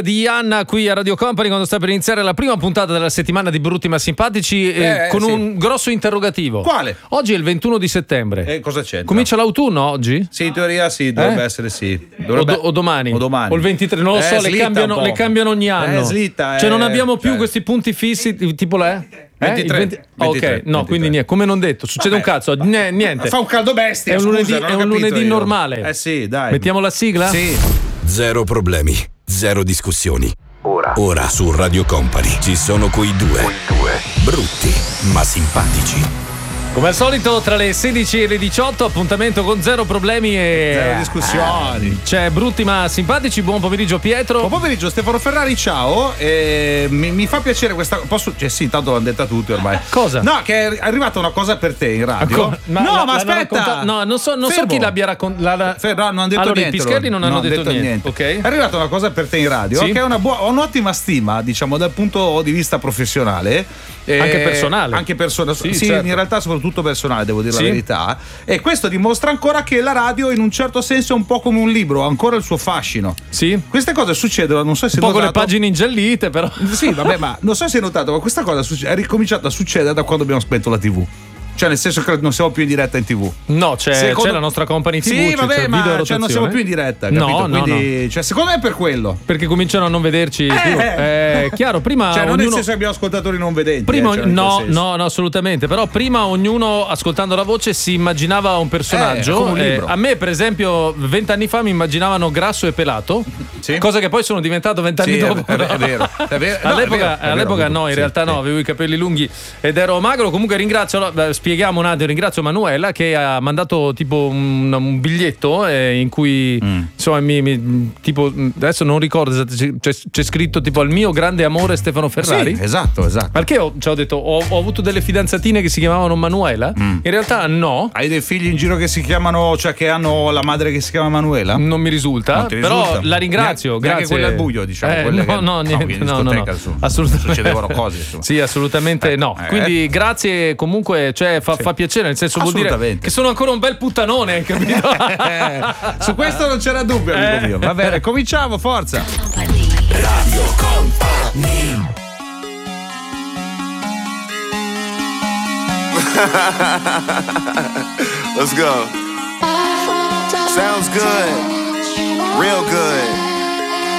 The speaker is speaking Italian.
Di Anna qui a Radio Company quando sta per iniziare la prima puntata della settimana di Brutti ma Simpatici con un grosso interrogativo. Quale? Oggi è il 21 di settembre. Cosa c'è? Comincia l'autunno oggi? Sì, in teoria sì, dovrebbe essere sì. O domani? O il 23, non lo so, le cambiano ogni anno. Slitta, cioè non abbiamo più questi punti fissi, tipo l'è? 23. Ok, 23. no, quindi niente, come non detto, succede un cazzo, niente. Fa un caldo bestia. È un lunedì normale. Sì, dai. Mettiamo la sigla? Sì. Zero problemi, zero discussioni. Ora su Radio Company ci sono quei due. Brutti ma simpatici. Come al solito tra le 16 e le 18 appuntamento con zero problemi e zero discussioni. C'è Brutti ma Simpatici. Buon pomeriggio Pietro. Buon pomeriggio Stefano Ferrari, ciao. Mi fa piacere questa cosa. Cioè sì, tanto l'hanno detta tutti ormai. Cosa? No, che è arrivata una cosa per te in radio. Ma aspetta. Non so chi l'abbia raccontato. Non hanno detto allora, niente. I Pischelli non hanno detto niente. Okay. È arrivata una cosa per te in radio, sì? Che è un'ottima stima, diciamo, dal punto di vista professionale. Anche personale. Anche personale. Sì, certo. In realtà soprattutto personale, devo dire la verità. E questo dimostra ancora che la radio in un certo senso è un po' come un libro, ha ancora il suo fascino. Sì. Queste cose succedono, non so se un po' con le pagine ingiallite, però. Sì, vabbè, ma non so se hai notato, ma questa cosa è ricominciata a succedere da quando abbiamo spento la TV. Cioè, nel senso che non siamo più in diretta in TV. No, c'è la nostra company TV. Sì, vabbè, ma non siamo più in diretta, capito? No, quindi, cioè, secondo me è per quello. Perché cominciano a non vederci più. Chiaro, prima. Cioè, non nel senso che abbiamo ascoltatori non vedenti. Prima, no, assolutamente. Però prima ognuno, ascoltando la voce, si immaginava un personaggio. Come un libro. A me, per esempio, 20 anni fa mi immaginavano grasso e pelato. Sì. Cosa che poi sono diventato 20 anni dopo. È vero. All'epoca no, in realtà no, avevo i capelli lunghi ed ero magro. Comunque ringrazio. Spieghiamo un attimo, ringrazio Manuela che ha mandato tipo un biglietto in cui insomma tipo adesso non ricordo, c'è scritto tipo al mio grande amore Stefano Ferrari. Sì, esatto. Perché ho detto ho avuto delle fidanzatine che si chiamavano Manuela. In realtà no. Hai dei figli in giro che si chiamano, cioè che hanno la madre che si chiama Manuela? Non mi risulta, però la ringrazio. Grazie. Quelle al buio, diciamo. No, assolutamente. Succedevano cose, insomma. Sì, assolutamente no. Quindi grazie comunque, cioè fa piacere, nel senso vuol dire che sono ancora un bel puttanone, capito? Su questo non c'era dubbio, amico mio. Va bene, cominciamo, forza. Radio Company. Let's go. Sounds good. Real good.